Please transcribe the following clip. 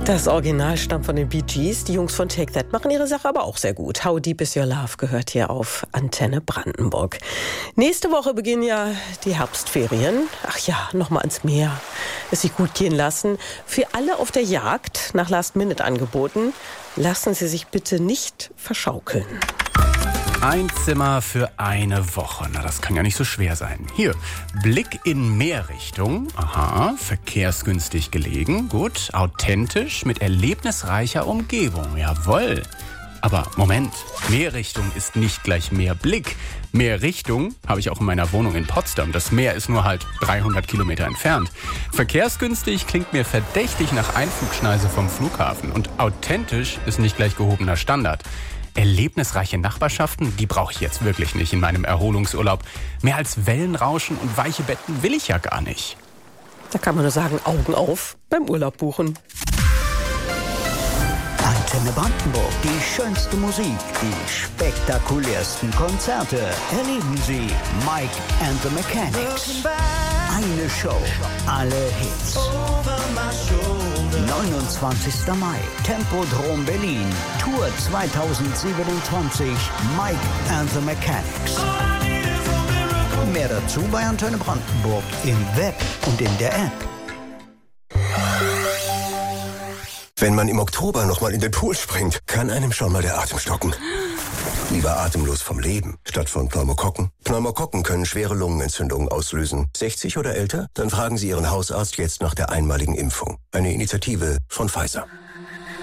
Das Original stammt von den Bee Gees. Die Jungs von Take That machen ihre Sache aber auch sehr gut. How Deep Is Your Love gehört hier auf Antenne Brandenburg. Nächste Woche beginnen ja die Herbstferien. Ach ja, nochmal ans Meer. Es sich gut gehen lassen. Für alle auf der Jagd nach Last-Minute-Angeboten. Lassen Sie sich bitte nicht verschaukeln. Ein Zimmer für eine Woche. Na, das kann ja nicht so schwer sein. Hier, Blick in Meerrichtung. Aha, verkehrsgünstig gelegen. Gut, authentisch, mit erlebnisreicher Umgebung. Jawohl. Aber Moment, Meerrichtung ist nicht gleich Meerblick. Meerrichtung habe ich auch in meiner Wohnung in Potsdam. Das Meer ist nur halt 300 Kilometer entfernt. Verkehrsgünstig klingt mir verdächtig nach Einflugschneise vom Flughafen. Und authentisch ist nicht gleich gehobener Standard. Erlebnisreiche Nachbarschaften, die brauche ich jetzt wirklich nicht in meinem Erholungsurlaub. Mehr als Wellenrauschen und weiche Betten will ich ja gar nicht. Da kann man nur sagen, Augen auf beim Urlaub buchen. Antenne Brandenburg, die schönste Musik, die spektakulärsten Konzerte. Erleben Sie Mike and the Mechanics. Eine Show, alle Hits. 29. Mai, Tempodrom Berlin, Tour 2027, Mike and the Mechanics. Mehr dazu bei Antenne Brandenburg im Web und in der App. Wenn man im Oktober nochmal in den Pool springt, kann einem schon mal der Atem stocken. Lieber atemlos vom Leben, statt von Pneumokokken. Pneumokokken können schwere Lungenentzündungen auslösen. 60 oder älter? Dann fragen Sie Ihren Hausarzt jetzt nach der einmaligen Impfung. Eine Initiative von Pfizer.